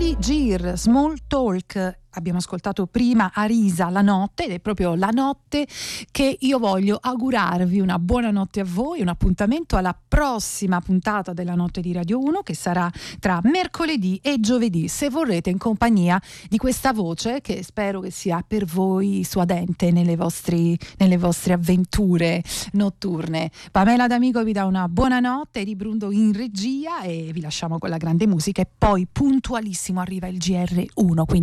Ali Gir, Small Talk. Abbiamo ascoltato prima Arisa, La notte, ed è proprio la notte che io voglio augurarvi una buona notte a voi, un appuntamento alla prossima puntata della Notte di Radio 1, che sarà tra mercoledì e giovedì, se vorrete, in compagnia di questa voce che spero che sia per voi suadente nelle vostre avventure notturne. Pamela D'Amico vi dà una buona notte, Eri Brundo in regia, e vi lasciamo con la grande musica, e poi puntualissimo arriva il GR1.